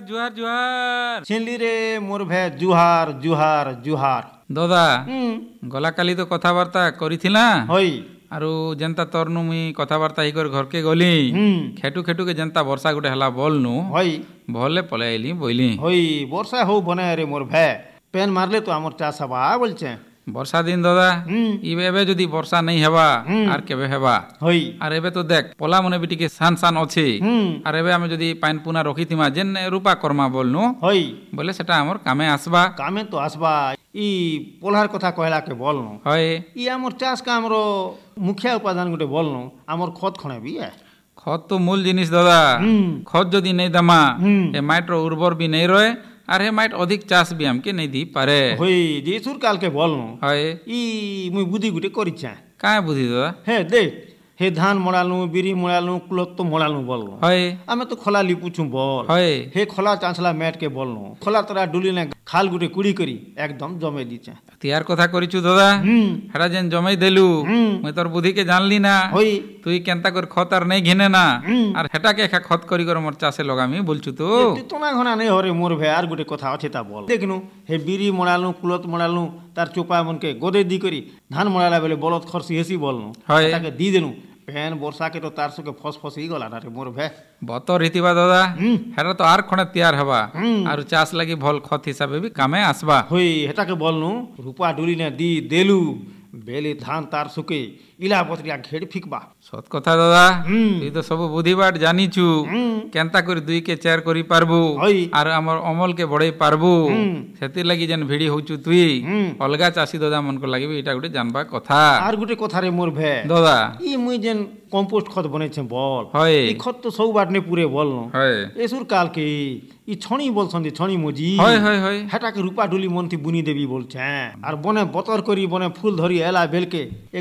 জুহার জুহার চিনলি রে মোর ভে জুহার জুহার জুহার দাদা গলা কালি তো কথাবার্তা করিছিলা হই আর যেনতা তরনু মুই কথাবার্তা ই করে ঘরকে গলি খেটু খেটুকে যেনতা বর্ষা গুটে হেলা বলনু হই ভলে পলে আইলি বইলি হই বর্ষা হও বনে রে মোর ভে পেন মারলে তো আমার চাষ হবা বলছে বর্ষা দিন দাদা এবে যদি বর্ষা নেই হেবা আর কেবে হেবা হই আর এবে তো দেখ পলা মনে বিটিকে সান সান আছে আর এবে আমি যদি পাইন পুনা রখিথিমা যেন রূপা কর্মা বলনু হই বলে সেটা আমার কামে আসবা কামে তো আসবা ই পোলার কথা কহলাকে বলনু হয় ই আমার চাষ কামর মুখিয়া উপাদান গুটে বলনু আমার খত খনে বিয়ে খত তো মূল জিনিস দাদা খত যদি নেই দামা এ মাটির উর্বর বি নেই রয়ে আর হে মাইট অধিক চাষ বি আমকে নেই দি পারে হই যে সুর কালকে বলনু হয় ই মুই বুদ্ধি গুটে করিছা কায় বুঝি দাদা হে দেখ হে ধান মড়ালু বিড়ি মড়ালু কুলত তো মড়ালু বলনু হয় আমি তো খোলা লিপুছু বল হয় হে খোলা চাঁচলা ম্যাট কে বলনু খোলা তোরা ডুলি না খাল গুটে কুড়ি করি একদম জমে দিছে তিয়ার কথা করিছু দাদা হেরা যেন জমাই দেলু মুই তোর বুদ্ধিকে জানলি না হই তুই কেনতা করে খত আর নেই ঘেনে না আর হেটাকে খা খত করি করে মোর চাষে লগামি বলছু তো তোনা ঘনা নেই হরে মোর ভাই আর গুটে কথা আছে তা বল দেখনু হে বিড়ি মড়ালু কুলত মড়ালু তার চোপা মনকে গোদে দি করি ধান মড়ালা বেলে বলদ খরসি হেসি বলনু হয় তাকে দি দেনু ফ্যান বর্ষাকে তো তার সঙ্গে ফস ফসই গলা না রে মোর ভাই বতর রীতিবা দাদা হেরা তো আর খনে তৈয়ার হবা আর চাষ লাগি ভল খত হিসাবে বি কামে আসবা হই হেটাকে বলনু রূপা ডুলি না দি দেলু বেলে ধান তার সুকে ইলা পত্রিয়া ঘেড় ফিকবা সত কথা দাদা তুই তো সব বুদ্ধিবাট জানিছু কেনতা করে দুই কে চার করি পারবু হই আর আমার অমল কে বড়াই পারবু সেতির লাগি যেন ভিড়ি হউছু তুই অলগা চাষী দাদা মনক লাগিবি এটা গোটে জানবা কথা আর গুটে কথা রে মোর ভাই দাদা ই মুই যেন কম্পোস্ট খত বনেছে বল হয় ই খত তো সব বাটনে পুরে বলনু হয় এসুর কালকে ই ছনি বলছন যে ছনি মজি হয় হয় হয় হেটাকে রূপা ডুলি মন্তি বুনি দেবি বলছে আর বনে বতর করি বনে ফুল ধরি এলা বেলকে